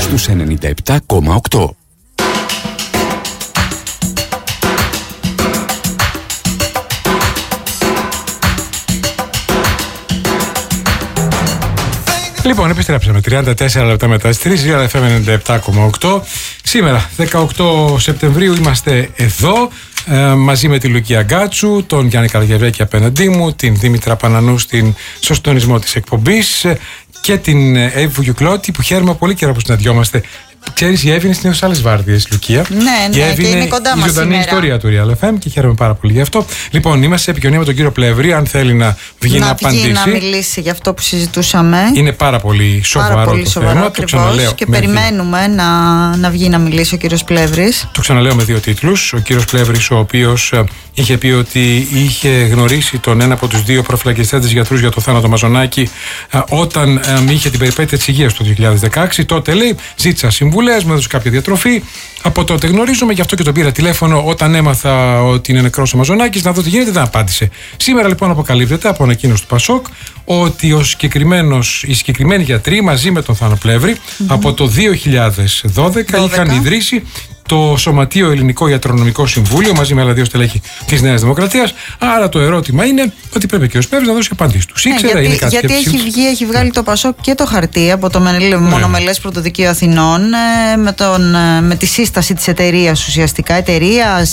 στους 97,8. Λοιπόν, επιστρέψαμε 34 λεπτά μετά στις 3, FM 97,8. Σήμερα, 18 Σεπτεμβρίου, είμαστε εδώ μαζί με τη Λουκία Γκάτσου, τον Γιάννη Καραγεβέκη απέναντί μου, την Δήμητρα Πανανού στο συντονισμό της εκπομπής και την Εύη Βουγιουκλώτη, που χαίρομαι πολύ καιρό που συναντιόμαστε. Ξέρεις, η Εύη είναι στις άλλες βάρδιες, Λουκία. Ναι, η Εύη είναι κοντά μας η ζωντανή ιστορία του Real FM και χαίρομαι πάρα πολύ γι' αυτό. Λοιπόν, είμαστε σε επικοινωνία με τον κύριο Πλεύρη, αν θέλει να βγει να απαντήσει. Να μιλήσει για αυτό που συζητούσαμε. Είναι πάρα πολύ σοβαρό το θέμα. Ακριβώς, και περιμένουμε να βγει να μιλήσει ο κύριος Πλεύρης. Το ξαναλέω με δύο τίτλους. Ο κύριος Πλεύρης, ο οποίος είχε πει ότι είχε γνωρίσει τον ένα από τους δύο προφυλακιστέντες γιατρούς για το θάνατο Μαζονάκη όταν είχε την περιπέτεια της υγείας το 2016. Τότε, λέει, ζήτησα συμβουλές, μου έδωσε κάποια διατροφή. Από τότε γνωρίζομαι, γι' αυτό και τον πήρα τηλέφωνο όταν έμαθα ότι είναι νεκρός ο Μαζονάκης, να δω τι γίνεται. Δεν απάντησε. Σήμερα λοιπόν αποκαλύπτεται από ανακοίνωση του Πασόκ ότι οι συγκεκριμένοι γιατροί μαζί με τον Θάνο Πλεύρη από το 2012 είχαν ιδρύσει το Σωματείο Ελληνικό Ιατρονομικό Συμβούλιο μαζί με άλλα δύο στελέχη της Νέας Δημοκρατίας. Άρα το ερώτημα είναι ότι πρέπει και ο Πλεύρης να δώσει απάντηση του. Γιατί έχει βγάλει το Πασόκ και το χαρτί από το μονομελές Πρωτοδικείο Αθηνών με τη σύσταση της εταιρείας, ουσιαστικά εταιρείας.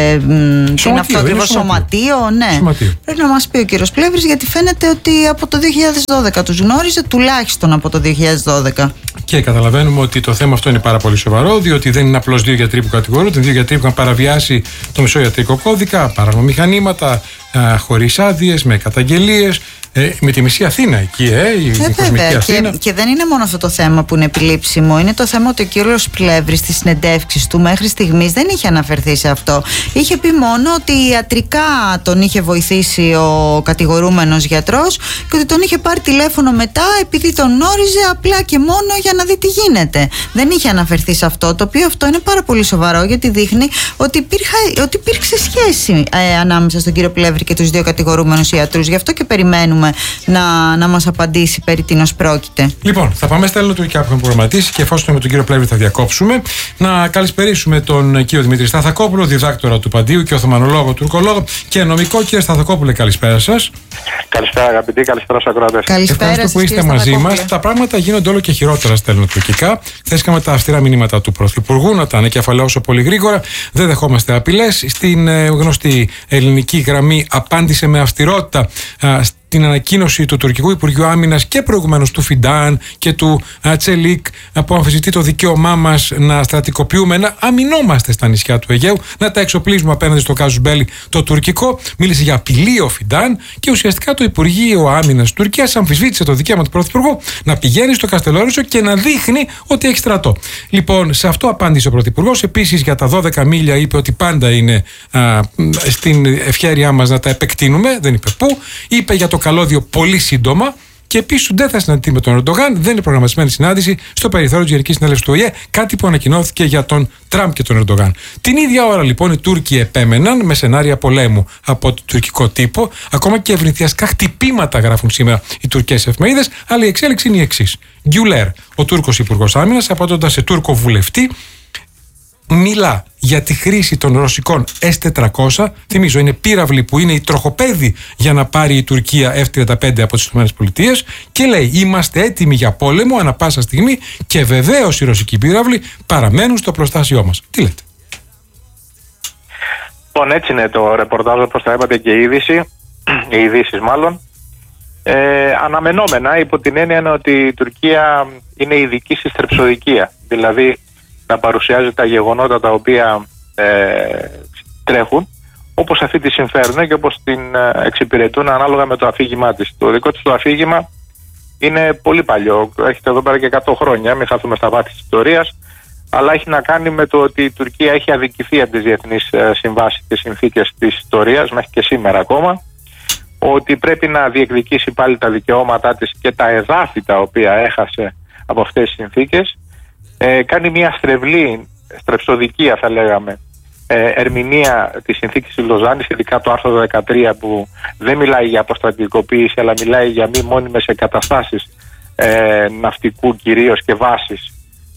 Είναι αυτό ακριβώς σωματείο. Ναι. Πρέπει να μας πει ο κύριος Πλεύρης, γιατί φαίνεται ότι από το 2012 τους γνώριζε, τουλάχιστον από το 2012. Και καταλαβαίνουμε ότι το θέμα αυτό είναι πάρα πολύ σοβαρό, διότι δεν είναι απλώς δύο γιατροί που κατηγορούνται, δύο γιατροί που είχαν παραβιάσει το μισό-ιατρικό κώδικα, παράνομα μηχανήματα, χωρίς άδειες, με καταγγελίες. Με τη μισή Αθήνα εκεί, η κοσμική Αθήνα. Και δεν είναι μόνο αυτό το θέμα που είναι επιλήψιμο. Είναι το θέμα ότι ο κύριος Πλεύρης στις συνεντεύξεις του μέχρι στιγμής δεν είχε αναφερθεί σε αυτό. Είχε πει μόνο ότι ιατρικά τον είχε βοηθήσει ο κατηγορούμενος γιατρός και ότι τον είχε πάρει τηλέφωνο μετά επειδή τον γνώριζε απλά και μόνο για να δει τι γίνεται. Δεν είχε αναφερθεί σε αυτό, το οποίο αυτό είναι πάρα πολύ σοβαρό, γιατί δείχνει ότι υπήρξε σχέση ανάμεσα στον κύριο Πλεύρη και τους δύο κατηγορούμενους ιατρούς. Γι' αυτό και περιμένουμε να μας απαντήσει περί τίνος πρόκειται. Λοιπόν, θα πάμε στα ελληνοτουρκικά που έχουμε προγραμματίσει και εφόσον με τον κύριο Πλεύρη θα διακόψουμε, να καλησπερίσουμε τον κύριο Δημήτρη Σταθακόπουλο, διδάκτορα του Παντίου και οθωμανολόγο, τουρκολόγο και νομικό. Κύριε Σταθακόπουλε, καλησπέρα σας. Καλησπέρα, αγαπητοί, καλησπέρα στους ακροατές. Ευχαριστώ που είστε μαζί μας. Τα πράγματα γίνονται όλο και χειρότερα στα ελληνοτουρκικά. Χθες είχαμε τα αυστηρά μηνύματα του Πρωθυπουργού να τα ανακεφαλαιώσω πολύ γρήγορα. Δεν δεχόμαστε απειλές. Στην γνωστή ελληνική γραμμή απάντησε με αυστηρότητα την ανακοίνωση του τουρκικού Υπουργείου Άμυνας και προηγουμένως του Φιντάν και του Τσελίκ που αμφισβητεί το δικαίωμά μας να στρατικοποιούμε, να αμυνόμαστε στα νησιά του Αιγαίου, να τα εξοπλίζουμε απέναντι στο κάζους μπέλι το τουρκικό. Μίλησε για απειλή ο Φιντάν και ουσιαστικά το Υπουργείο Άμυνας της Τουρκίας αμφισβήτησε το δικαίωμα του Πρωθυπουργού να πηγαίνει στο Καστελόριζο και να δείχνει ότι έχει στρατό. Λοιπόν, σε αυτό απάντησε ο Πρωθυπουργός. Επίσης για τα 12 μίλια είπε ότι πάντα είναι στην ευχέρειά μας να τα επεκτείνουμε, δεν είπε πού. Είπε για το καλώδιο πολύ σύντομα και επίσης δεν θα συναντηθεί με τον Ερντογάν. Δεν είναι προγραμματισμένη συνάντηση στο περιθώριο της Γενικής Συνέλευσης του ΟΗΕ, κάτι που ανακοινώθηκε για τον Τραμπ και τον Ερντογάν. Την ίδια ώρα λοιπόν οι Τούρκοι επέμεναν με σενάρια πολέμου από το τουρκικό τύπο, ακόμα και ευνηδιαστικά χτυπήματα γράφουν σήμερα οι τουρκικές εφημερίδες, αλλά η εξέλιξη είναι η εξής. Γκιουλέρ, ο Τούρκος Υπουργός Άμυνας, απαντώντας σε Τούρκο βουλευτή, μιλά για τη χρήση των ρωσικών S-400. Θυμίζω, είναι πύραυλοι που είναι η τροχοπέδη για να πάρει η Τουρκία F-35 από τις ΗΠΑ και λέει: είμαστε έτοιμοι για πόλεμο ανά πάσα στιγμή και βεβαίως οι ρωσικοί πύραυλοι παραμένουν στο προστάσιό μας. Τι λέτε? Λοιπόν, έτσι είναι το ρεπορτάζ, όπως τα είπατε, και η ειδήσεις μάλλον. Αναμενόμενα, υπό την έννοια ότι η Τουρκία είναι ειδική στη στρεψοδικία. Δηλαδή να παρουσιάζει τα γεγονότα τα οποία τρέχουν όπως αυτή τη συμφέρουν και όπως την εξυπηρετούν ανάλογα με το αφήγημά της. Το δικό της το αφήγημα είναι πολύ παλιό, έχετε εδώ πέρα και 100 χρόνια, μην χαθούμε στα βάθη της ιστορίας, αλλά έχει να κάνει με το ότι η Τουρκία έχει αδικηθεί από τις διεθνείς συμβάσεις και συνθήκες της ιστορίας μέχρι και σήμερα ακόμα, ότι πρέπει να διεκδικήσει πάλι τα δικαιώματά της και τα εδάφη τα οποία έχασε από αυτές τις συνθήκες. Κάνει μια στρεψοδικία θα λέγαμε ερμηνεία της συνθήκης της Λοζάνης, ειδικά το άρθρο 13 που δεν μιλάει για αποστρατικοποίηση αλλά μιλάει για μη μόνιμες εγκαταστάσεις ναυτικού κυρίως και βάσεις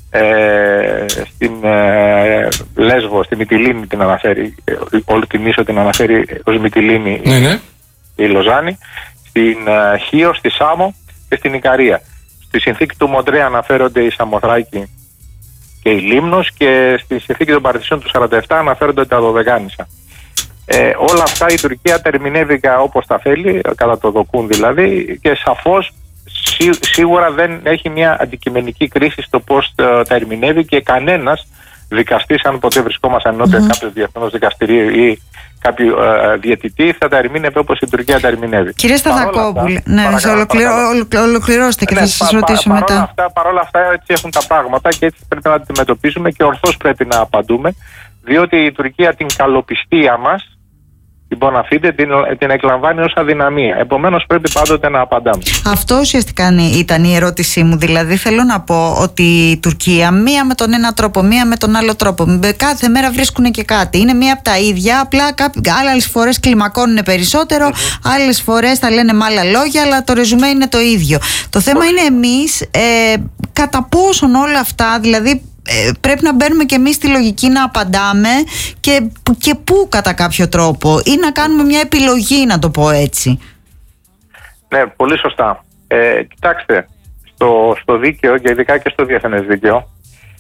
στην Λέσβο, στη Μυτιλήνη την αναφέρει, όλη την ίσο την αναφέρει ως Μυτιλήνη, η Λοζάνη, στην Χίο, στη Σάμο και στην Ικαρία. Στη συνθήκη του Μοντρέ αναφέρονται η Σαμοθράκη και η Λίμνος, και στη συνθήκη των Παρισίων του 47 αναφέρονται τα Δωδεκάνησα. Όλα αυτά η Τουρκία τα ερμηνεύει όπως τα θέλει, κατά το δοκούν δηλαδή, και σαφώς σίγουρα δεν έχει μια αντικειμενική κρίση στο πώς τα ερμηνεύει, και κανένας δικαστής, αν ποτέ βρισκόμασταν ενώπιον κάποιου διεθνούς δικαστηρίου ή κάποιου διαιτητή, θα τα ερμήνευε όπως η Τουρκία τα ερμηνεύει. Κύριε Σταθακόπουλε, ολοκληρώστε και θα σας ρωτήσω μετά. Παρόλα αυτά έτσι έχουν τα πράγματα και έτσι πρέπει να αντιμετωπίσουμε και ορθώς πρέπει να απαντούμε, διότι η Τουρκία την καλοπιστία μας, την Bonafide, την εκλαμβάνει ως αδυναμία. Επομένως πρέπει πάντοτε να απαντάμε. Αυτό ουσιαστικά ήταν η ερώτησή μου. Δηλαδή θέλω να πω ότι η Τουρκία μία με τον ένα τρόπο, μία με τον άλλο τρόπο, κάθε μέρα βρίσκουν και κάτι. Είναι μία από τα ίδια, απλά άλλες φορές κλιμακώνουν περισσότερο, άλλες φορές τα λένε με άλλα λόγια, αλλά το ρεζουμέ είναι το ίδιο. Το θέμα είναι εμείς κατά πόσον όλα αυτά, δηλαδή πρέπει να μπαίνουμε και εμείς στη λογική να απαντάμε και πού κατά κάποιο τρόπο, ή να κάνουμε μια επιλογή, να το πω έτσι. Ναι, πολύ σωστά. Κοιτάξτε, στο δίκαιο και ειδικά και στο διεθνές δίκαιο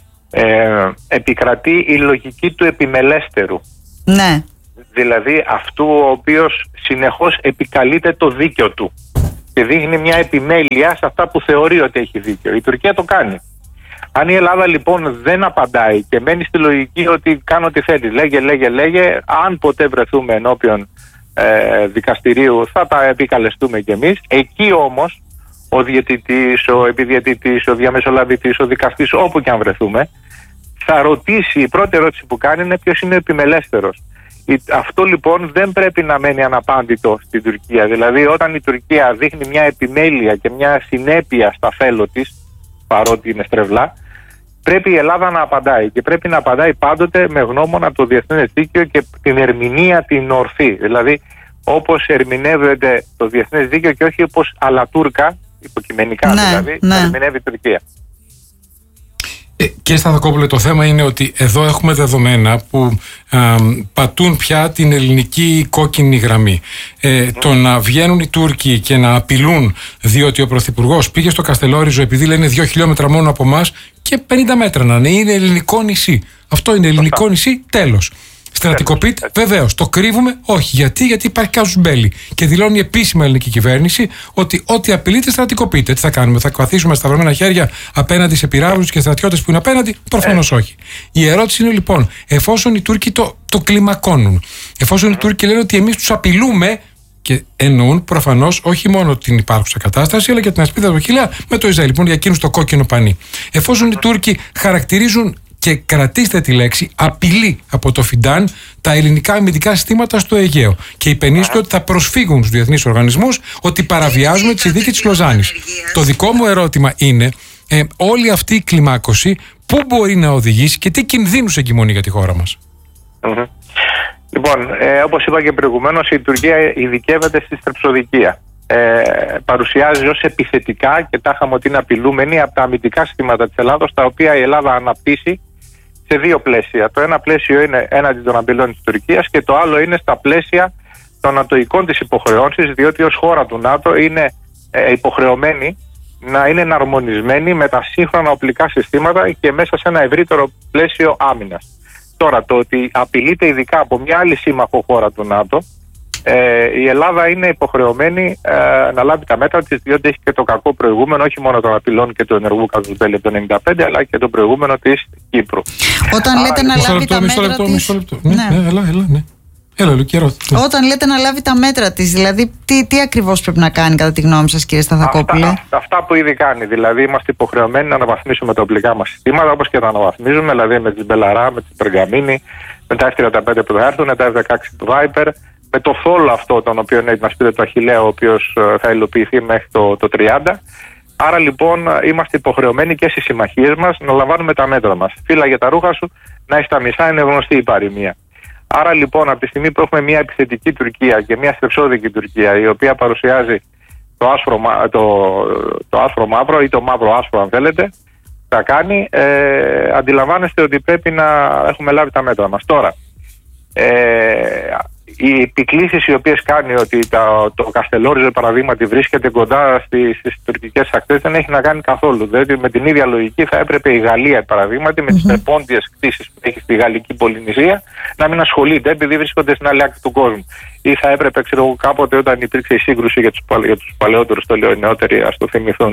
επικρατεί η λογική του επιμελέστερου. Ναι. Δηλαδή αυτού ο οποίος συνεχώς επικαλείται το δίκαιο του και δείχνει μια επιμέλεια σε αυτά που θεωρεί ότι έχει δίκαιο. Η Τουρκία το κάνει. Αν η Ελλάδα λοιπόν δεν απαντάει και μένει στη λογική ότι κάνω ό,τι θέλει, λέγε, αν ποτέ βρεθούμε ενώπιον δικαστηρίου θα τα επικαλεστούμε κι εμείς. Εκεί όμως ο διαιτητής, ο επιδιαιτητής, ο διαμεσολαβητής, ο δικαστής, όπου και αν βρεθούμε, θα ρωτήσει, η πρώτη ερώτηση που κάνει είναι ποιος είναι ο επιμελέστερος. Αυτό λοιπόν δεν πρέπει να μένει αναπάντητο στην Τουρκία. Δηλαδή όταν η Τουρκία δείχνει μια επιμέλεια και μια συνέπεια στα θέλω της, παρότι είναι στρεβλά, πρέπει η Ελλάδα να απαντάει, και πρέπει να απαντάει πάντοτε με γνώμονα το διεθνές δίκαιο και την ερμηνεία την ορθή. Δηλαδή όπως ερμηνεύεται το διεθνές δίκαιο και όχι όπως αλατούρκα, υποκειμενικά δηλαδή, ερμηνεύει η Τουρκία. Κύριε Σταθακόπουλε, το θέμα είναι ότι εδώ έχουμε δεδομένα που πατούν πια την ελληνική κόκκινη γραμμή. Το να βγαίνουν οι Τούρκοι και να απειλούν, διότι ο Πρωθυπουργός πήγε στο Καστελόριζο επειδή λένε 2 χιλιόμετρα μόνο από εμάς και 50 μέτρα να είναι ελληνικό νησί. Αυτό είναι ελληνικό νησί, τέλος. Στρατικοποιείται, βεβαίως. Το κρύβουμε, όχι. Γιατί υπάρχει κάζους μπέλι. Και δηλώνει επίσημα η ελληνική κυβέρνηση ότι ό,τι απειλείται στρατικοποιείται. Τι θα κάνουμε, θα καθίσουμε σταυρωμένα χέρια απέναντι σε πυράβλους και στρατιώτες που είναι απέναντι? Προφανώς όχι. Η ερώτηση είναι λοιπόν, εφόσον οι Τούρκοι το κλιμακώνουν, εφόσον οι Τούρκοι λένε ότι εμείς τους απειλούμε, και εννοούν προφανώς όχι μόνο την υπάρχουσα κατάσταση, αλλά και την ασπίδα του Αχιλλέα με το Ισραήλ. Λοιπόν, για εκείνους το κόκκινο πανί. Εφόσον οι Τούρκοι χαρακτηρίζουν, και κρατήστε τη λέξη, απειλή από το Φιντάν τα ελληνικά αμυντικά συστήματα στο Αιγαίο, και υπενήστε ότι θα προσφύγουν στους διεθνείς οργανισμούς ότι παραβιάζουμε τη συνθήκη της Λοζάνης. Το δικό μου ερώτημα είναι, όλη αυτή η κλιμάκωση πού μπορεί να οδηγήσει και τι κινδύνους εγκυμονεί για τη χώρα μας? Λοιπόν, όπως είπα και προηγουμένως, η Τουρκία ειδικεύεται στη στρεψοδικία. Παρουσιάζει ως επιθετικά, και τα είχαμε ότι είναι απειλούμενη από τα αμυντικά συστήματα της Ελλάδος, τα οποία η Ελλάδα αναπτύσσει σε 2 πλαίσια. Το ένα πλαίσιο είναι έναντι των απειλών της Τουρκίας και το άλλο είναι στα πλαίσια των νατοικών της υποχρεώσεων, διότι ως χώρα του ΝΑΤΟ είναι υποχρεωμένη να είναι εναρμονισμένη με τα σύγχρονα οπλικά συστήματα και μέσα σε ένα ευρύτερο πλαίσιο άμυνας. Τώρα, το ότι απειλείται ειδικά από μια άλλη σύμμαχο χώρα του ΝΑΤΟ, η Ελλάδα είναι υποχρεωμένη να λάβει τα μέτρα της, διότι έχει και το κακό προηγούμενο, όχι μόνο των απειλών και του ενεργού κάζους μπέλι από το 1995, αλλά και το προηγούμενο της Κύπρου. Όταν λέτε να λάβει τα μέτρα της... Όταν λέτε να λάβει τα μέτρα της, δηλαδή τι ακριβώς πρέπει να κάνει κατά τη γνώμη σας, κύριε Σταθακόπουλε? Αυτά που ήδη κάνει. Δηλαδή είμαστε υποχρεωμένοι να αναβαθμίσουμε τα οπλικά μας συστήματα, όπως και τα αναβαθμίζουμε, δηλαδή με την Μπελαρά, με την Περγαμίνη, με τα F-35 που θα έρθουν, τα F-16 του Viper, με το θόλο αυτό τον οποίο είναι μας πήρε το Αχιλλέα, ο οποίος θα υλοποιηθεί μέχρι το 30. Άρα λοιπόν είμαστε υποχρεωμένοι και στις συμμαχίες μας να λαμβάνουμε τα μέτρα μας. Φύλαγε τα ρούχα σου, να έχει τα μισά, είναι γνωστή η παροιμία. Άρα λοιπόν από τη στιγμή που έχουμε μια επιθετική Τουρκία και μια στρεψόδικη Τουρκία, η οποία παρουσιάζει το άσπρο μαύρο ή το μαύρο άσπρο αν θέλετε, θα κάνει, αντιλαμβάνεστε ότι πρέπει να έχουμε λάβει τα μέτρα μας. Τώρα, οι επικλήσεις οι οποίες κάνει ότι το Καστελόριζο παραδείγματι βρίσκεται κοντά στις τουρκικές ακτές δεν έχει να κάνει καθόλου. Δηλαδή με την ίδια λογική θα έπρεπε η Γαλλία παραδείγματι με τις επόντιες κτήσεις που έχει στη Γαλλική Πολυνησία να μην ασχολείται επειδή βρίσκονται στην άλλη άκρη του κόσμου. Ή θα έπρεπε, ξέρω εγώ, κάποτε όταν υπήρξε η σύγκρουση για τους παλαιότερους, το λέω οι νεότεροι, ας το θυμηθούν,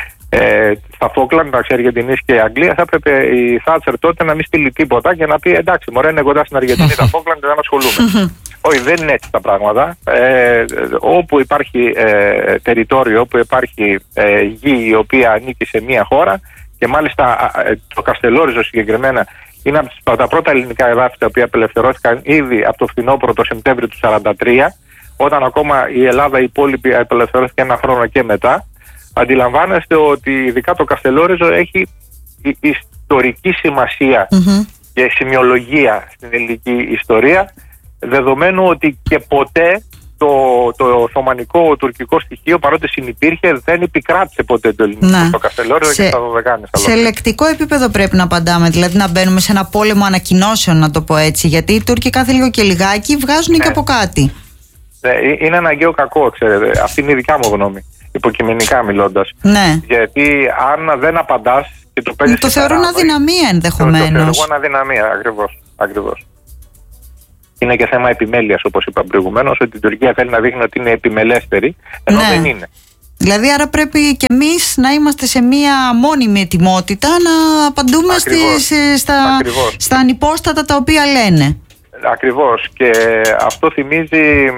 στα Φόκλαντ, μεταξύ Αργεντινής και Αγγλίας, θα έπρεπε η Θάτσερ τότε να μην στείλει τίποτα και να πει εντάξει, μωρέ, είναι κοντά στην Αργεντινή τα Φόκλαντ, δεν ασχολούμαι. Όχι, δεν είναι έτσι τα πράγματα. Όπου υπάρχει τεριτόριο, όπου υπάρχει γη η οποία ανήκει σε μία χώρα και μάλιστα το Καστελόριζο συγκεκριμένα είναι από τα πρώτα ελληνικά εδάφη τα οποία απελευθερώθηκαν ήδη από το φθινόπωρο το Σεπτέμβριο του 1943, όταν ακόμα η Ελλάδα η υπόλοιπη απελευθερώθηκε ένα χρόνο και μετά. Αντιλαμβάνεστε ότι ειδικά το Καστελόριζο έχει ιστορική σημασία και σημειολογία στην ελληνική ιστορία, δεδομένου ότι και ποτέ το οθωμανικό τουρκικό στοιχείο, παρότι συνυπήρχε, δεν επικράτησε ποτέ το ελληνικό στο Καστελόριζο και στα Δωδεκάνησα. Σε λεκτικό επίπεδο πρέπει να απαντάμε, δηλαδή να μπαίνουμε σε ένα πόλεμο ανακοινώσεων, να το πω έτσι, γιατί οι Τούρκοι κάθε λίγο και λιγάκι βγάζουν και από κάτι. Είναι αναγκαίο κακό, ξέρετε. Αυτή είναι η δικιά μου γνώμη, υποκειμενικά μιλώντας. Ναι. Γιατί αν δεν απαντάς και το παίρνεις. Το θεωρούν αδυναμία ενδεχομένως. Το θεωρούν αδυναμία, ακριβώς. Είναι και θέμα επιμέλειας, όπως είπα προηγουμένως, ότι η Τουρκία θέλει να δείχνει ότι είναι επιμελέστερη, ενώ δεν είναι. Δηλαδή, άρα πρέπει και εμείς να είμαστε σε μία μόνιμη ετοιμότητα να απαντούμε στα ανυπόστατα τα οποία λένε. Ακριβώς. Και αυτό θυμίζει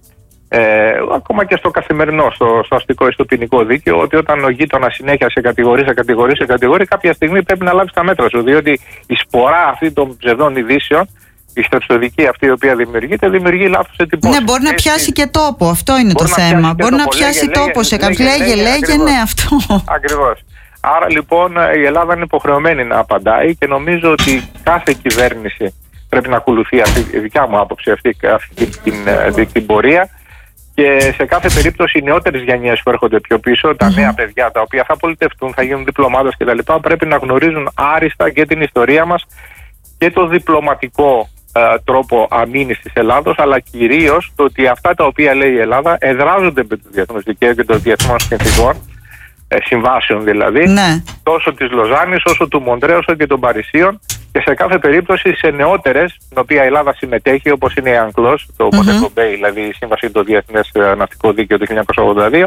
ακόμα και στο καθημερινό, στο αστικό ή στο ποινικό δίκαιο, ότι όταν ο γείτονας συνέχεια σε κατηγορεί, κάποια στιγμή πρέπει να λάβεις τα μέτρα σου. Διότι η σπορά αυτή των ψευδών ειδήσεων, η στρατιωτική αυτή η οποία δημιουργεί λάθος εντυπώσεις. Ναι, μπορεί να πιάσει και τόπο. Αυτό είναι το θέμα. Μπορεί να πιάσει τόπο σε κάποιον. Λέγε, ναι, αυτό. Ακριβώς. Άρα λοιπόν η Ελλάδα είναι υποχρεωμένη να απαντάει και νομίζω ότι κάθε κυβέρνηση πρέπει να ακολουθεί αυτή, η δικιά μου άποψη, αυτή την πορεία. Και σε κάθε περίπτωση οι νεότερες γενιές που έρχονται πιο πίσω, τα νέα παιδιά τα οποία θα πολιτευτούν, θα γίνουν διπλωμάτες κτλ., πρέπει να γνωρίζουν άριστα και την ιστορία μας και το διπλωματικό τρόπο αμήνης της Ελλάδος, αλλά κυρίως το ότι αυτά τα οποία λέει η Ελλάδα εδράζονται με το διεθνές δικαίου και των διεθνών συνθηκών, συμβάσεων δηλαδή, τόσο της Λοζάνης όσο του Μοντρέ όσο και των Παρισίων, και σε κάθε περίπτωση σε νεότερες, στην οποία η Ελλάδα συμμετέχει, όπως είναι η Αγκλός, το Montego Bay, δηλαδή η Σύμβαση του Διεθνές Ναυτικό Δίκαιο του 1982,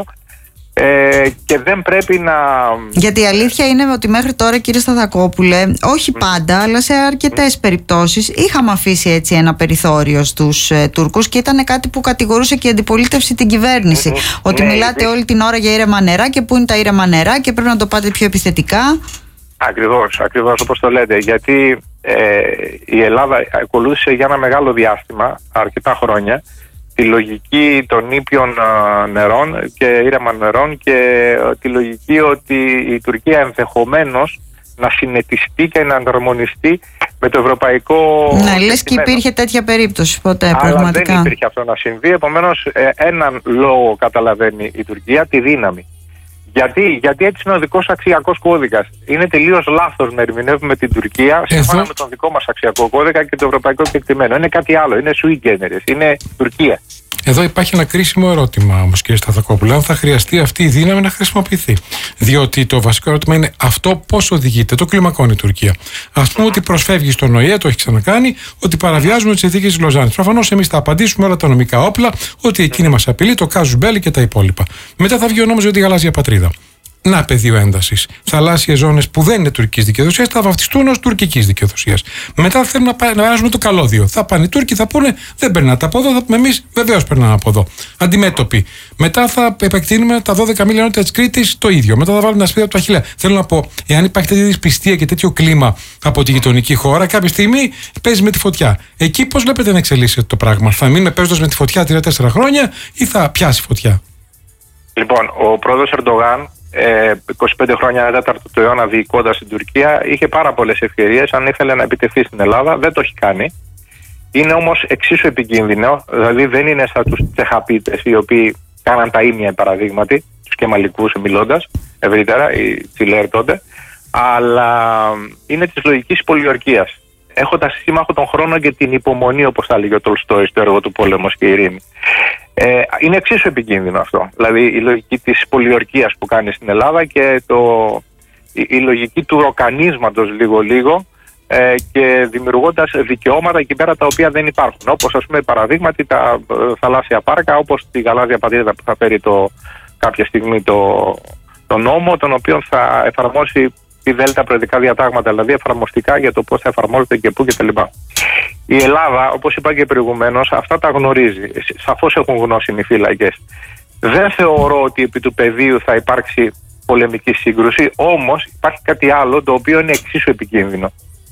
και δεν πρέπει να... Γιατί η αλήθεια είναι ότι μέχρι τώρα, κύριε Σταθακόπουλε, όχι πάντα, αλλά σε αρκετές περιπτώσεις είχαμε αφήσει έτσι ένα περιθώριο στους Τούρκους και ήταν κάτι που κατηγορούσε και η αντιπολίτευση την κυβέρνηση. Ότι μιλάτε όλη την ώρα για ήρεμα νερά και πού είναι τα ήρεμα νερά και πρέπει να το πάτε πιο επιθετικά. Ακριβώς όπως το λέτε, γιατί η Ελλάδα ακολούθησε για ένα μεγάλο διάστημα, αρκετά χρόνια, τη λογική των ήπιων νερών και ήρεμων νερών και τη λογική ότι η Τουρκία ενδεχομένως να συνετιστεί και να ανταρμονιστεί με το ευρωπαϊκό... Ναι, λες και υπήρχε τέτοια περίπτωση ποτέ, πραγματικά. Αλλά δεν υπήρχε αυτό να συμβεί, επομένως έναν λόγο καταλαβαίνει η Τουρκία, τη δύναμη. Γιατί έτσι είναι ο δικός αξιακός κώδικας. Είναι τελείως λάθος να ερμηνεύουμε την Τουρκία σύμφωνα με τον δικό μας αξιακό κώδικα και το ευρωπαϊκό κεκτημένο. Είναι κάτι άλλο. Είναι sui generis. Είναι Τουρκία. Εδώ υπάρχει ένα κρίσιμο ερώτημα όμως, κύριε Σταθακόπουλο, αν θα χρειαστεί αυτή η δύναμη να χρησιμοποιηθεί. Διότι το βασικό ερώτημα είναι αυτό πώς οδηγείται, το κλιμακώνει η Τουρκία. Ας πούμε ότι προσφεύγει στον ΟΗΕ, το έχει ξανακάνει, ότι παραβιάζουμε τις συνθήκες της Λοζάνης. Προφανώς εμείς θα απαντήσουμε όλα τα νομικά όπλα, ότι εκείνη μας απειλεί, το κάζους μπέλι και τα υπόλοιπα. Μετά θα βγει ο νόμος για τη γαλάζια πατρίδα. Να, πεδίο έντασης. Θαλάσσιες ζώνες που δεν είναι τουρκικής δικαιοδοσίας θα βαφτιστούν ως τουρκικής δικαιοδοσίας. Μετά θέλουν να βάζουμε το καλώδιο. Θα πάνε οι Τούρκοι, θα πούνε δεν περνάτε από εδώ, θα πούμε εμείς βεβαίως περνάμε από εδώ. Αντιμέτωποι. Μετά θα επεκτείνουμε τα 12 μίλια νότια της Κρήτης το ίδιο. Μετά θα βάλουμε ένα σπίτι από το Αχιλλέα. Θέλω να πω, εάν υπάρχει τέτοια δυσπιστία και τέτοιο κλίμα από τη γειτονική χώρα, κάποια στιγμή παίζει με τη φωτιά. Εκεί πώς βλέπετε να εξελίσσεται το πράγμα? Θα μείνουμε παίζοντας με τη φωτιά 3-4 χρόνια ή θα πιάσει φωτιά? Λοιπόν, ο πρόεδρος Ερντογάν 25 χρόνια, 4ο του αιώνα, διοικώντας στην Τουρκία, είχε πάρα πολλές ευκαιρίες αν ήθελε να επιτεθεί στην Ελλάδα. Δεν το έχει κάνει. Είναι όμως εξίσου επικίνδυνο, δηλαδή δεν είναι σαν τους Τσεχαπίτες οι οποίοι κάναν τα ίμια, παραδείγματι, τους Κεμαλικούς μιλώντας ευρύτερα, οι Τσιλέρ τότε. αλλά είναι της λογικής πολιορκίας. Έχοντας σύμμαχο τον χρόνο και την υπομονή, όπως θα έλεγε ο Τολστόι στο έργο του «Πόλεμος και η ειρήνη». Είναι εξίσου επικίνδυνο αυτό. Δηλαδή η λογική της πολιορκίας που κάνει στην Ελλάδα και η λογική του ροκανίσματος λίγο-λίγο, και δημιουργώντας δικαιώματα εκεί πέρα τα οποία δεν υπάρχουν. Όπως ας πούμε παραδείγματι τα θαλάσσια πάρκα, όπως τη γαλάζια πατρίδα που θα φέρει κάποια στιγμή το νόμο, τον οποίο θα εφαρμόσει τη ΔΕΛΤΑ προεδρικά διατάγματα, δηλαδή εφαρμοστικά για το πώς θα εφαρμόζεται και πού κτλ. Η Ελλάδα, όπως είπα και προηγουμένως, αυτά τα γνωρίζει. Σαφώς έχουν γνώση οι φύλακες. Δεν θεωρώ ότι επί του πεδίου θα υπάρξει πολεμική σύγκρουση, όμως υπάρχει κάτι άλλο το οποίο είναι εξίσου επικίνδυνο.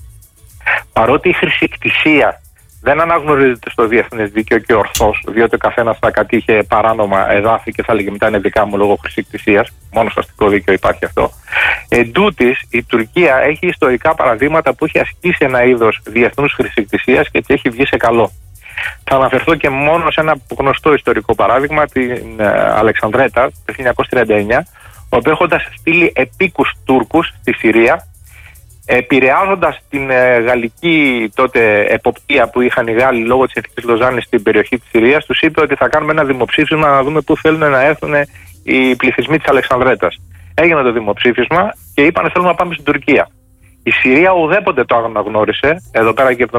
Παρότι η χρησικτησία δεν αναγνωρίζεται στο διεθνές δίκαιο και ορθώς, διότι ο καθένας θα κατήχε παράνομα εδάφη και θα λέγει μετά είναι δικά μου λόγω χρησικτησίας, μόνο στο αστικό δίκαιο υπάρχει αυτό. Εν τούτης, η Τουρκία έχει ιστορικά παραδείγματα που έχει ασκήσει ένα είδος διεθνούς χρησικτησίας και έτσι έχει βγει σε καλό. Θα αναφερθώ και μόνο σε ένα γνωστό ιστορικό παράδειγμα, την Αλεξανδρέτα το 1939, όπου έχοντας στείλει επίκους Τούρκους στη Συρία, επηρεάζοντας την γαλλική τότε εποπτεία που είχαν οι Γάλλοι λόγω της συνθήκης Λοζάνης στην περιοχή της Συρίας, τους είπε ότι θα κάνουμε ένα δημοψήφισμα να δούμε πού θέλουν να έρθουν οι πληθυσμοί της Αλεξανδρέτας. Έγινε το δημοψήφισμα και είπαν θέλουμε να πάμε στην Τουρκία. Η Συρία ουδέποτε το αναγνώρισε, εδώ πέρα και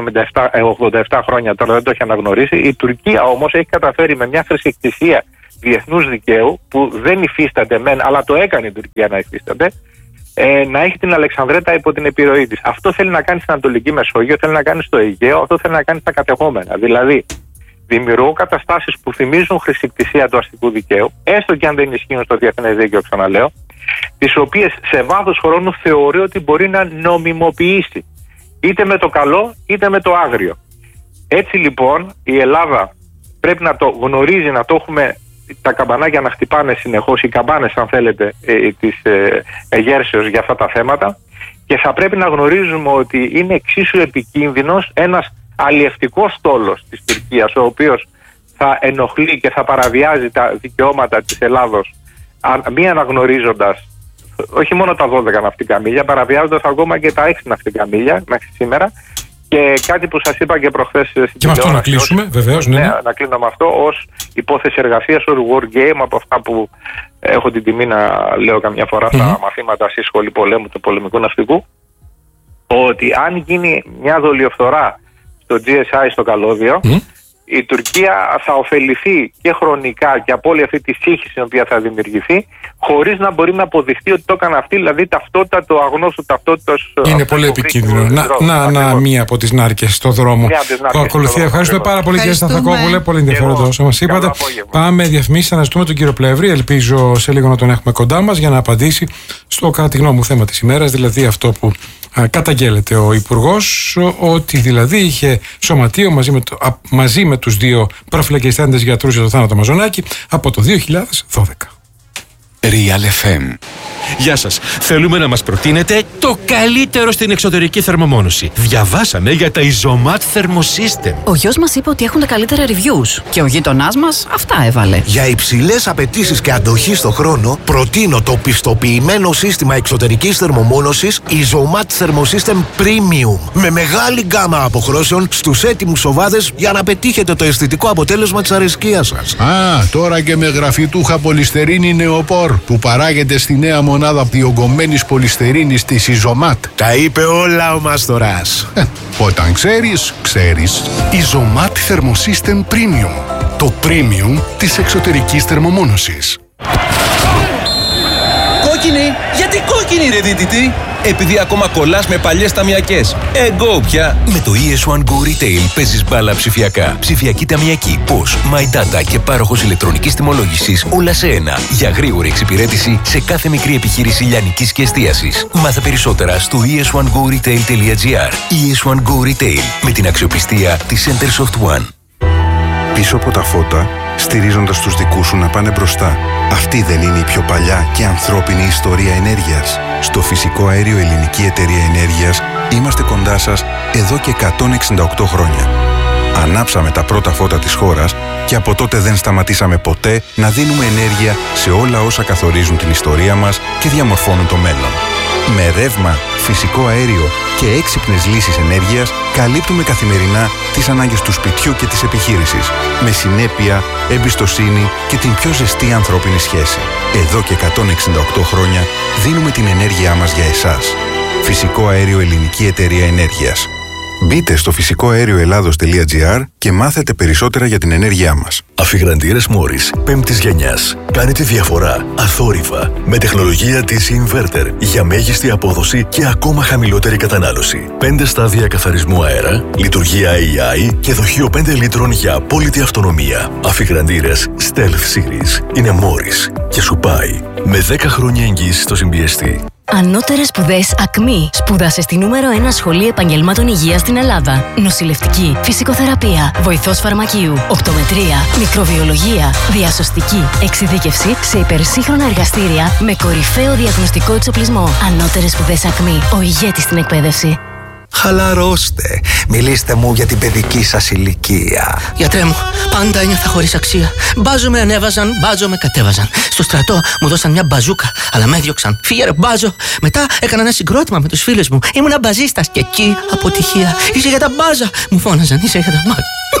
87 χρόνια τώρα δεν το έχει αναγνωρίσει. Η Τουρκία όμως έχει καταφέρει με μια χρησικτησία διεθνούς δικαίου που δεν υφίσταται μεν, αλλά το έκανε η Τουρκία να υφίσταται, να έχει την Αλεξανδρέτα υπό την επιρροή της. Αυτό θέλει να κάνει στην Ανατολική Μεσόγειο, θέλει να κάνει στο Αιγαίο, αυτό θέλει να κάνει στα κατεχόμενα. Δηλαδή, δημιουργώ καταστάσεις που θυμίζουν χρησικτησία του αστικού δικαίου, έστω και αν δεν ισχύουν στο διεθνές δίκαιο, ξαναλέω, τις οποίες σε βάθος χρόνου θεωρεί ότι μπορεί να νομιμοποιήσει, είτε με το καλό είτε με το άγριο. Έτσι λοιπόν, η Ελλάδα πρέπει να το γνωρίζει, να το έχουμε τα καμπανάκια να χτυπάνε συνεχώς, οι καμπάνες αν θέλετε της εγέρσεως για αυτά τα θέματα, και θα πρέπει να γνωρίζουμε ότι είναι εξίσου επικίνδυνος ένας αλλιευτικός στόλος της Τουρκίας, ο οποίος θα ενοχλεί και θα παραβιάζει τα δικαιώματα της Ελλάδος, μη αναγνωρίζοντας όχι μόνο τα 12 ναυτικά μίλια, παραβιάζοντας ακόμα και τα 6 ναυτικά μίλια μέχρι σήμερα. Και κάτι που σας είπα και προχθές στην και με αυτό να κλείσουμε, βεβαίως. Ναι, να κλείνω με αυτό ως υπόθεση εργασίας, ως war game, από αυτά που έχω την τιμή να λέω καμιά φορά στα μαθήματα στη σχολή πολέμου του πολεμικού ναυτικού, ότι αν γίνει μια δολιοφθορά στο GSI στο καλώδιο, η Τουρκία θα ωφεληθεί και χρονικά και από όλη αυτή τη σύγχυση η οποία θα δημιουργηθεί, χωρίς να μπορεί να αποδειχτεί ότι το έκανε αυτή, δηλαδή ταυτότητα, το αγνώστου ταυτότητας. Είναι πολύ επικίνδυνο. Μία από τις νάρκες στο δρόμο που ακολουθεί. Ευχαριστούμε πάρα πολύ, κύριε Σταθακόπουλε. Πολύ ενδιαφέροντα όσα μας είπατε. Πάμε διαφημίσεις, θα αναζητούμε τον κύριο Πλεύρη. Ελπίζω σε λίγο να τον έχουμε κοντά μας για να απαντήσει στο, κατά τη γνώμη μου, θέμα της ημέρας, δηλαδή αυτό που καταγγέλλεται ο Υπουργός, ότι δηλαδή είχε σωματείο μαζί με τους δύο προφυλακιστέντες γιατρούς για το θάνατο Μαζονάκη από το 2012. Real FM. Γεια σας. Θέλουμε να μας προτείνετε το καλύτερο στην εξωτερική θερμομόνωση. Διαβάσαμε για τα Isomat Thermosystem. Ο γιος μας είπε ότι έχουν τα καλύτερα reviews και ο γείτονάς μας αυτά έβαλε. Για υψηλές απαιτήσεις και αντοχή στο χρόνο, προτείνω το πιστοποιημένο σύστημα εξωτερικής θερμομόνωσης Isomat Thermosystem Premium. Με μεγάλη γκάμα αποχρώσεων στους έτοιμους οβάδες για να πετύχετε το αισθητικό αποτέλεσμα της αρεσκίας σας. Τώρα και με γραφιτούχα πολυστερίνη νεοπόρ που παράγεται στη νέα μονάδα διογκωμένης πολυστερίνης της Isomat. Τα είπε όλα ο Μάστορας. Όταν ξέρεις, ξέρεις. Isomat Thermosystem Premium. Το premium της εξωτερικής θερμομόνωσης. Κόκκινη! Γιατί κόκκινη ρε δίτητη? Επειδή ακόμα κολλάς με παλιές ταμιακές. Εγώ πια. Με το ES1 Go Retail παίζεις μπάλα ψηφιακά. Ψηφιακή ταμιακή, POS, My Data και πάροχος ηλεκτρονικής τιμολόγησης, όλα σε ένα. Για γρήγορη εξυπηρέτηση σε κάθε μικρή επιχείρηση λιανικής και εστίασης. Μάθε περισσότερα στο es1goretail.gr. ES1 Go Retail, με την αξιοπιστία της Centersoft One. Πίσω από τα φώτα, στηρίζοντας τους δικούς σου να πάνε μπροστά. Αυτή δεν είναι η πιο παλιά και ανθρώπινη ιστορία ενέργειας? Στο Φυσικό Αέριο Ελληνική Εταιρεία Ενέργειας είμαστε κοντά σας εδώ και 168 χρόνια. Ανάψαμε τα πρώτα φώτα της χώρας και από τότε δεν σταματήσαμε ποτέ να δίνουμε ενέργεια σε όλα όσα καθορίζουν την ιστορία μας και διαμορφώνουν το μέλλον. Με ρεύμα, φυσικό αέριο και έξυπνες λύσεις ενέργειας καλύπτουμε καθημερινά τις ανάγκες του σπιτιού και της επιχείρησης. Με συνέπεια, εμπιστοσύνη και την πιο ζεστή ανθρώπινη σχέση. Εδώ και 168 χρόνια δίνουμε την ενέργειά μας για εσάς. Φυσικό αέριο Ελληνική Εταιρεία Ενέργειας. Μπείτε στο φυσικοαέρioελλάδος.gr και μάθετε περισσότερα για την ενέργειά μας. Αφιγραντήρες Μόρις 5ης γενιάς. Κάνει τη διαφορά αθόρυβα με τεχνολογία TC Inverter για μέγιστη απόδοση και ακόμα χαμηλότερη κατανάλωση. 5 στάδια καθαρισμού αέρα, λειτουργία AI και δοχείο 5 λίτρων για απόλυτη αυτονομία. Αφιγραντήρες Stealth Series είναι Μόρις και σου πάει με 10 χρόνια εγγύηση στο συμπιεστή. Ανώτερες σπουδές ΑΚΜΗ. Σπούδασε στη νούμερο 1 σχολή επαγγελμάτων υγείας στην Ελλάδα. Νοσηλευτική, φυσικοθεραπεία, βοηθός φαρμακείου, οπτομετρία, μικροβιολογία, διασωστική, εξειδίκευση σε υπερσύγχρονα εργαστήρια με κορυφαίο διαγνωστικό εξοπλισμό. Ανώτερες σπουδές ΑΚΜΗ. Ο ηγέτης στην εκπαίδευση. Χαλαρώστε. Μιλήστε μου για την παιδική σας ηλικία. Γιατρέ μου, πάντα ένιωθα χωρίς αξία. Μπάζο με ανέβαζαν, μπάζο με κατέβαζαν. Στο στρατό μου δώσαν μια μπαζούκα, αλλά με έδιωξαν. Φύγε ρε μπάζο. Μετά έκανα ένα συγκρότημα με τους φίλους μου. Ήμουνα μπαζίστας και εκεί αποτυχία. Είσαι για τα μπάζα. Μου φώναζαν, είσαι για τα μάτια.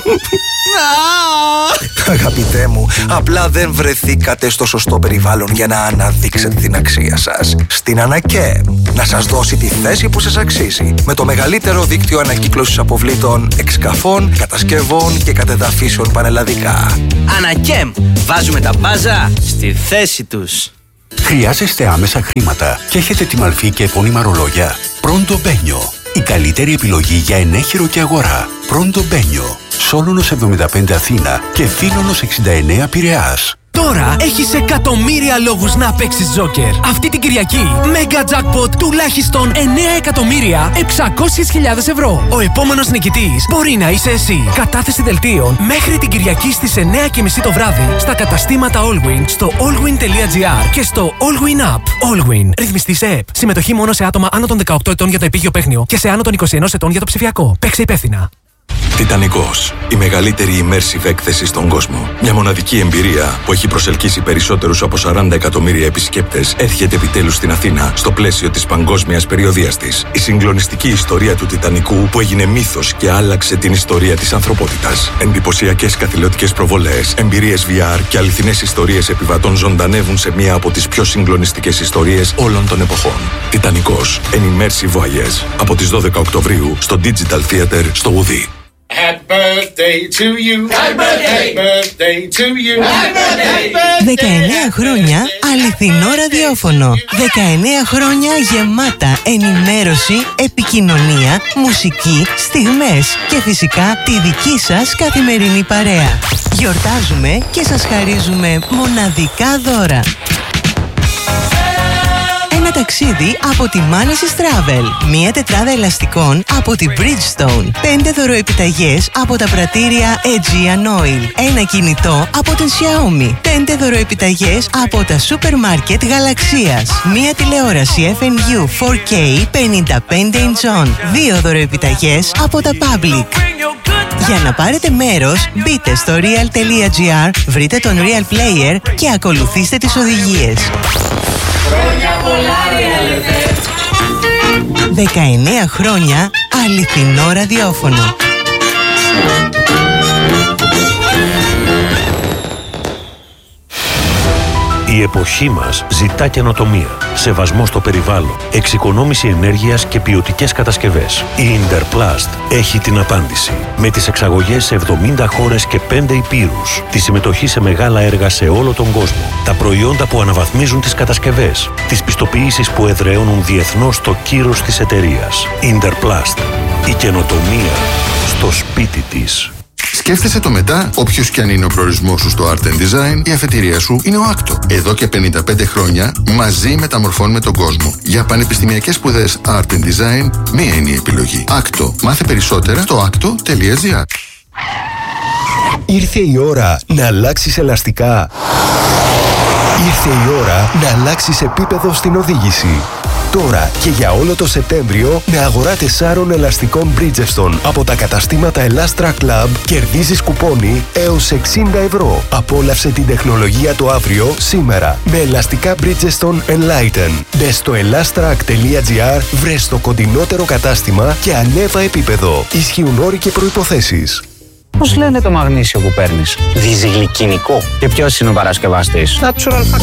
Αγαπητέ μου, απλά δεν βρεθήκατε στο σωστό περιβάλλον για να αναδείξετε την αξία σας. Στην ΑΝΑΚΕ να σας δώσει τη θέση που σας αξίζει. Με το μεγαλύτερο δίκτυο ανακύκλωσης αποβλήτων, εξκαφών, κατασκευών και κατεδαφίσεων πανελλαδικά. ΑΝΑΚΕΜ, βάζουμε τα μπάζα στη θέση τους. Χρειάζεστε άμεσα χρήματα και έχετε τη μαλφή και επώνυμα ρολόγια? Πρώντο Μπένιο. Η καλύτερη επιλογή για ενέχειρο και αγορά. Πρώντο Μπένιο. Σόλωνος 75 Αθήνα και Φίλωνος 69 Πειραιάς. Τώρα έχεις εκατομμύρια λόγους να παίξεις Τζόκερ. Αυτή την Κυριακή, Mega Jackpot τουλάχιστον 9.600.000 ευρώ. Ο επόμενος νικητής μπορεί να είσαι εσύ. Κατάθεση δελτίων μέχρι την Κυριακή στις 9:30 το βράδυ στα καταστήματα Allwyn, στο allwyn.gr και στο Allwyn App. Allwyn. Ρυθμιστή σε ΕΠ. Συμμετοχή μόνο σε άτομα άνω των 18 ετών για το επίγειο παίχνιο και σε άνω των 21 ετών για το ψηφιακό. Παίξε υπεύθυνα. Τιτανικός, η μεγαλύτερη immersive έκθεση στον κόσμο. Μια μοναδική εμπειρία που έχει προσελκύσει περισσότερους από 40 εκατομμύρια επισκέπτες έρχεται επιτέλους στην Αθήνα στο πλαίσιο της παγκόσμιας περιοδείας της. Η συγκλονιστική ιστορία του Τιτανικού που έγινε μύθος και άλλαξε την ιστορία της ανθρωπότητας. Εντυπωσιακές καθηλωτικές προβολές, εμπειρίες VR και αληθινές ιστορίες επιβατών ζωντανεύουν σε μία από τις πιο συγκλονιστικές ιστορίες όλων των εποχών. Τιτανικός, an immersive voyage. Από τις 12 Οκτωβρίου στο Digital Theater στο Ουδί. Happy birthday to you. Happy birthday to you. 19 χρόνια αληθινό ραδιόφωνο. 19 χρόνια γεμάτα ενημέρωση, επικοινωνία, μουσική, στιγμές και φυσικά τη δική σας καθημερινή παρέα. Γιορτάζουμε και σας χαρίζουμε μοναδικά δώρα. Ένα ταξίδι από τη Manesis Travel. Μία τετράδα ελαστικών από τη Bridgestone. 5 δωροεπιταγές από τα πρατήρια Aegean Oil. Ένα κινητό από την Xiaomi. 5 δωροεπιταγές από τα σούπερ μάρκετ Γαλαξίας. Μία τηλεόραση FNU 4K 55 inch. 2 δωροεπιταγές από τα Public. Για να πάρετε μέρος, μπείτε στο real.gr, βρείτε τον Real Player και ακολουθήστε τις οδηγίες. 19 χρόνια αληθινό ραδιόφωνο. Η εποχή μας ζητά καινοτομία, σεβασμό στο περιβάλλον, εξοικονόμηση ενέργειας και ποιοτικές κατασκευές. Η Interplast έχει την απάντηση. Με τις εξαγωγές σε 70 χώρες και 5 υπήρους, τη συμμετοχή σε μεγάλα έργα σε όλο τον κόσμο, τα προϊόντα που αναβαθμίζουν τις κατασκευές, τις πιστοποιήσεις που εδραιώνουν διεθνώς το κύρος της εταιρείας. Interplast. Η καινοτομία στο σπίτι της. Σκέφτεσαι το μετά, όποιος κι αν είναι ο προορισμός σου στο Art and Design, η αφετηρία σου είναι ο Άκτο. Εδώ και 55 χρόνια μαζί μεταμορφώνουμε τον κόσμο. Για πανεπιστημιακές σπουδές Art and Design, μία είναι η επιλογή. Άκτο. Μάθε περισσότερα στο acto.gr. Ήρθε η ώρα να αλλάξεις ελαστικά. Ήρθε η ώρα να αλλάξεις επίπεδο στην οδήγηση. Τώρα και για όλο το Σεπτέμβριο, με αγορά 4 ελαστικών Bridgestone από τα καταστήματα Elastra Club, κερδίζεις κουπόνι έως 60 ευρώ. Απόλαυσε την τεχνολογία του αύριο σήμερα με ελαστικά Bridgestone Enlighten. Μπες στο elastrac.gr, βρες το κοντινότερο κατάστημα και ανέβα επίπεδο. Ισχύουν όροι και προϋποθέσεις. Πώς λένε το μαγνήσιο που παίρνεις? Διζυγλικινικό. Και ποιος είναι ο παρασκευαστής? Natural Factory.